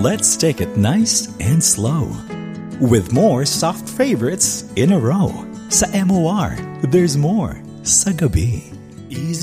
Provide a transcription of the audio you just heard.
let's take it nice and slow. With more soft favorites in a row. Sa MOR, there's more sa gabi. Easy